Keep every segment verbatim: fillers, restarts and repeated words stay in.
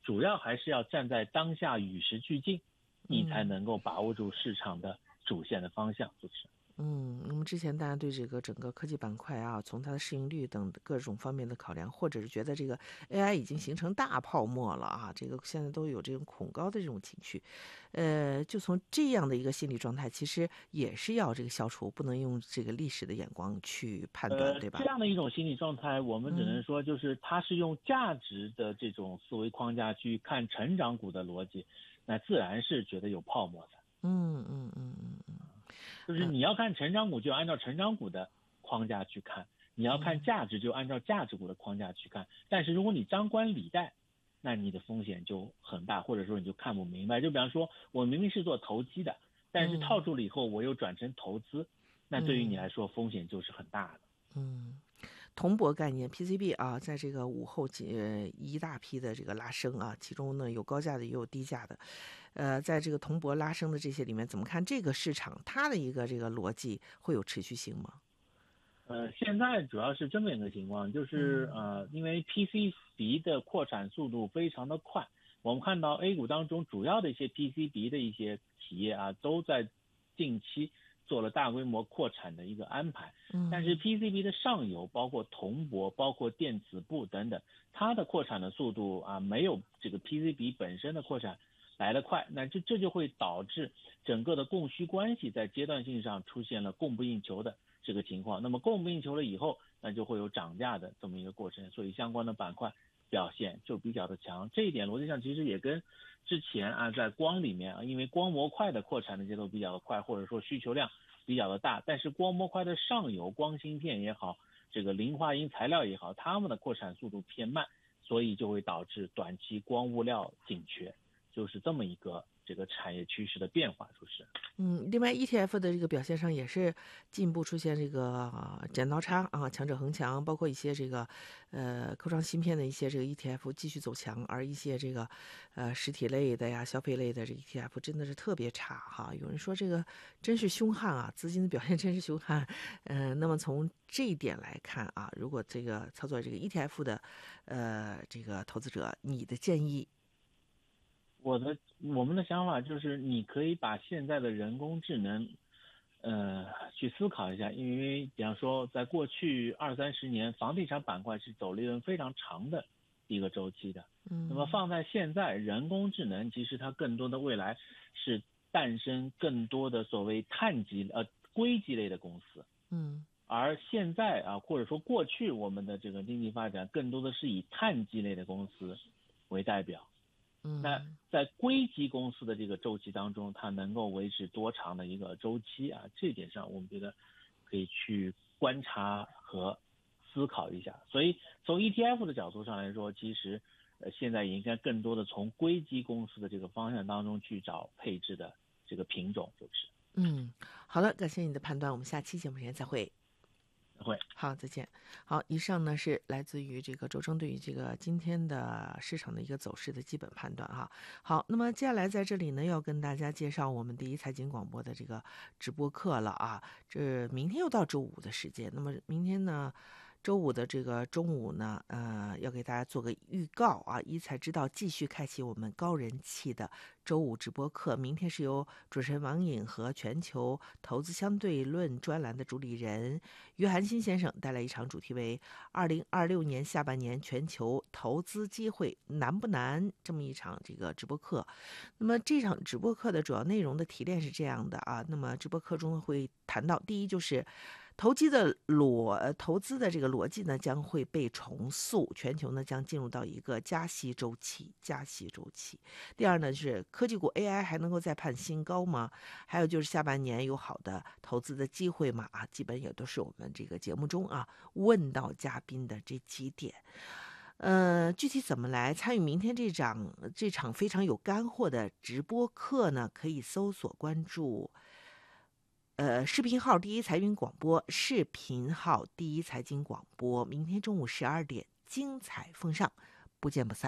主要还是要站在当下与时俱进，你才能够把握住市场的主线的方向。主持人。 嗯，那么之前大家对这个整个科技板块啊，从它的市盈率等各种方面的考量，或者是觉得这个 A I 已经形成大泡沫了啊，这个现在都有这种恐高的这种情绪，呃，就从这样的一个心理状态，其实也是要这个消除，不能用这个历史的眼光去判断， 呃， 对吧？ 这样的一种心理状态，我们只能说就是它是用价值的这种思维框架去看成长股的逻辑，那自然是觉得有泡沫的。 嗯嗯嗯嗯嗯， 就是你要看成长股，就按照成长股的框架去看；你要看价值，就按照价值股的框架去看。但是如果你张冠李戴，那你的风险就很大，或者说你就看不明白。就比方说，我明明是做投机的，但是套住了以后，我又转成投资，那对于你来说风险就是很大的。 嗯。铜箔概念 P C B 啊，在这个午后呃一大批的这个拉升啊，其中呢有高价的也有低价的，呃，在这个铜箔拉升的这些里面，怎么看这个市场它的一个这个逻辑会有持续性吗？ 呃，现在主要是这么一个情况，就是呃，因为 P C B 的扩产速度非常的快，我们看到 A 股当中主要的一些 P C B 的一些企业啊，都在近期做了大规模扩产的一个安排。但是 P C B 的上游，包括铜箔、包括电子布等等，它的扩产的速度啊，没有这个 P C B 本身的扩产来得快，那这这就会导致整个的供需关系在阶段性上出现了供不应求的这个情况。那么供不应求了以后，那就会有涨价的这么一个过程，所以相关的板块表现就比较的强。这一点逻辑上其实也跟之前啊在光里面啊，因为光模块的扩产的节奏比较的快，或者说需求量比较的大，但是光模块的上游光芯片也好，这个磷化铟材料也好，它们的扩产速度偏慢，所以就会导致短期光物料紧缺，就是这么一个这个产业趋势的变化，就是。 嗯，另外 E T F 的这个表现上也是进一步出现这个、呃、剪刀差啊，强者恒强，包括一些这个呃科创芯片的一些这个 E T F 继续走强，而一些这个呃实体类的呀、消费类的这个 E T F 真的是特别差哈。有人说这个真是凶悍啊，资金的表现真是凶悍。呃，那么从这一点来看啊，如果这个操作这个 E T F 的呃这个投资者，你的建议？ 我的我们的想法就是，你可以把现在的人工智能，呃，去思考一下，因为比方说，在过去二三十年，房地产板块是走了一轮非常长的一个周期的。嗯，那么放在现在，人工智能其实它更多的未来是诞生更多的所谓碳基呃硅基类的公司。 嗯， 而现在啊，或者说过去我们的这个经济发展更多的是以碳基类的公司为代表。那在硅基公司的这个周期当中，它能够维持多长的一个周期啊？这点上我们觉得可以去观察和思考一下。所以从 E T F 的角度上来说，其实呃现在也应该更多的从硅基公司的这个方向当中去找配置的这个品种，就是。 嗯，好的，感谢你的判断，我们下期节目时间再会。 会好，再见。好，以上呢是来自于这个周征对于这个今天的市场的一个走势的基本判断哈。好，那么接下来在这里呢要跟大家介绍我们第一财经广播的这个直播课了啊。这明天又到周五的时间，那么明天呢？周五的这个中午呢，呃，要给大家做个预告啊，一财知道继续开启我们高人气的周五直播课。明天是由主持人王颖和全球投资相对论专栏的主理人约翰辛先生带来一场主题为二零二六年下半年全球投资机会难不难这么一场这个直播课。那么这场直播课的主要内容的提炼是这样的啊，那么直播课中会谈到，第一就是投机的逻投资的这个逻辑呢将会被重塑，全球呢将进入到一个加息周期，加息周期。第二呢是科技股 A I 还能够再攀新高吗？还有就是下半年有好的投资的机会吗？啊，基本也都是我们这个节目中啊问到嘉宾的这几点。呃，具体怎么来参与明天这场这场非常有干货的直播课呢？可以搜索关注。呃，视频号第一财经广播，视频号第一财经广播，明天中午十二点精彩奉上，不见不散。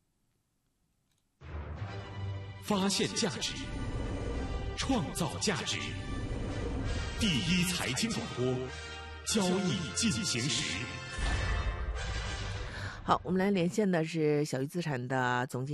发现价值，创造价值，第一财经广播，交易进行时。 好，我们来连线的是小鱼资产的总经理